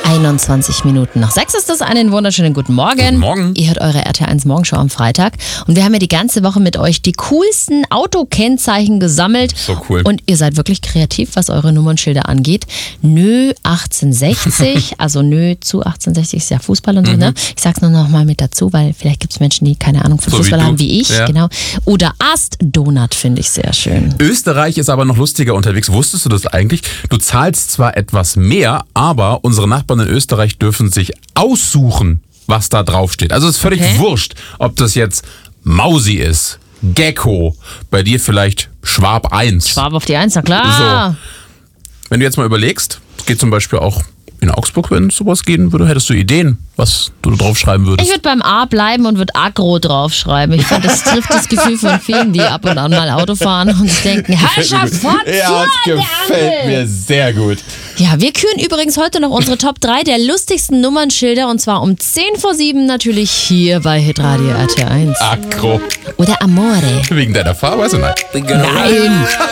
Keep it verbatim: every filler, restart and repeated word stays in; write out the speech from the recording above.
einundzwanzig Minuten nach sechs ist es. Einen wunderschönen guten Morgen. Guten Morgen. Ihr hört eure R T L eins Morgenshow am Freitag. Und wir haben ja die ganze Woche mit euch die coolsten Autokennzeichen gesammelt. So cool. Und ihr seid wirklich kreativ, was eure Nummernschilder angeht. Nö achtzehnhundertsechzig, also Nö zu achtzehnhundertsechzig ist ja Fußball und so, Mhm. ne? Ich sag's nur noch mal mit dazu, weil vielleicht gibt's Menschen, die keine Ahnung von So wie Fußball du. haben wie ich. Ja. Genau. Oder Ast Donut finde ich sehr schön. Österreich ist aber noch lustiger unterwegs. Wusstest du das eigentlich? Du zahlst zwar etwas mehr, aber unsere Nachbarn in Österreich dürfen sich aussuchen, was da draufsteht. Also es ist völlig Okay. wurscht, ob das jetzt Mausi ist, Gecko, bei dir vielleicht Schwab eins. Schwab auf die Eins, na klar. Wenn du jetzt mal überlegst, es geht zum Beispiel auch in Augsburg, wenn sowas gehen würde, hättest du Ideen, was du da draufschreiben würdest? Ich würde beim A bleiben und würde Agro draufschreiben. Ich finde, das trifft das Gefühl von vielen, die ab und an mal Auto fahren und sich denken, Herrschaft, fort, Ja, vor das gefällt mir sehr gut. Ja, wir küren übrigens heute noch unsere Top drei der lustigsten Nummernschilder und zwar um zehn vor sieben natürlich hier bei Hitradio R T L eins. Akro. Oder Amore. Wegen deiner Fahrweise? Nein. Nein.